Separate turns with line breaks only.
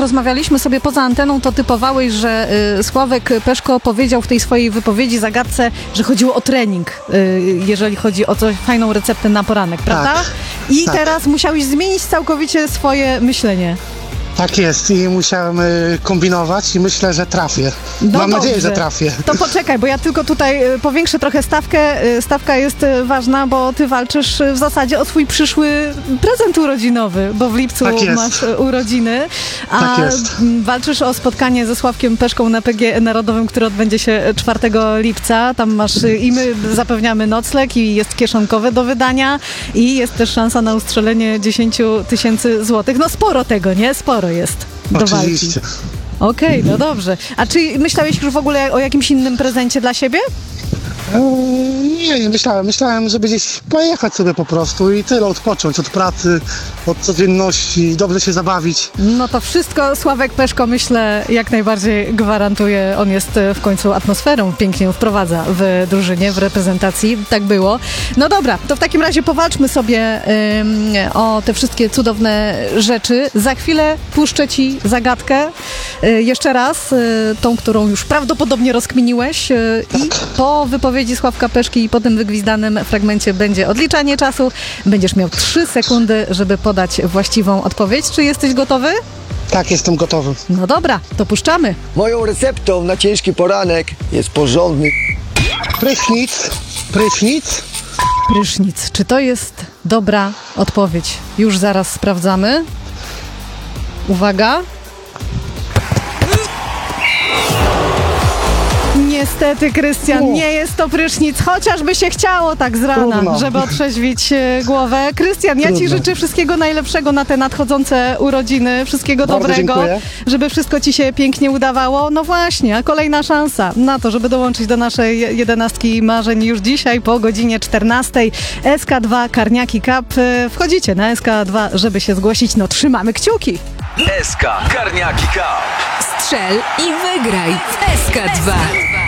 rozmawialiśmy sobie poza anteną, to typowałeś, że Sławek Peszko powiedział w tej swojej wypowiedzi, zagadce, że chodziło o trening, jeżeli chodzi o coś, fajną receptę na poranek, prawda?
Tak,
I
tak.
teraz musiałeś zmienić całkowicie swoje myślenie.
Tak jest i musiałem kombinować i myślę, że trafię.
No
Mam nadzieję,
dobrze.
że trafię.
To poczekaj, bo ja tylko tutaj powiększę trochę stawkę. Stawka jest ważna, bo ty walczysz w zasadzie o swój przyszły prezent urodzinowy, bo w lipcu
Tak jest.
masz urodziny, a
Tak jest.
walczysz o spotkanie ze Sławkiem Peszką na PG Narodowym, które odbędzie się 4 lipca. Tam masz i my zapewniamy nocleg i jest kieszonkowe do wydania i jest też szansa na ustrzelenie 10 000 złotych. No sporo tego, nie? Sporo jest do walki.
Oczywiście.
Okej, no dobrze. A czy myślałeś już w ogóle o jakimś innym prezencie dla siebie?
Nie myślałem. Myślałem, żeby gdzieś pojechać sobie po prostu i tyle, odpocząć od pracy, od codzienności, dobrze się zabawić.
No to wszystko Sławek Peszko, myślę, jak najbardziej gwarantuje. On jest w końcu atmosferą, pięknie ją wprowadza w drużynie, w reprezentacji. Tak było. No dobra, to w takim razie powalczmy sobie o te wszystkie cudowne rzeczy. Za chwilę puszczę ci zagadkę. Jeszcze raz, tą, którą już prawdopodobnie rozkminiłeś. I po wypowiedzi Sławka Peszki i po tym wygwizdanym fragmencie będzie odliczanie czasu. Będziesz miał 3 sekundy, żeby podać właściwą odpowiedź. Czy jesteś gotowy?
Tak, jestem gotowy.
No dobra, to puszczamy.
Moją receptą na ciężki poranek jest porządny
Prysznic.
Prysznic. Czy to jest dobra odpowiedź? Już zaraz sprawdzamy. Uwaga. Niestety, Krystian, nie jest to prysznic, chociażby się chciało tak z rana,
Trudno.
żeby otrzeźwić głowę. Krystian, ja ci
Trudno.
życzę wszystkiego najlepszego na te nadchodzące urodziny, wszystkiego
Bardzo
dobrego,
dziękuję.
żeby wszystko ci się pięknie udawało. No właśnie, a kolejna szansa na to, żeby dołączyć do naszej 11 marzeń już dzisiaj po godzinie 14. SK2 Karniaki Cup. Wchodzicie na SK2, żeby się zgłosić. No trzymamy kciuki.
SK Karniaki Cup.
Strzel i wygraj w SK2.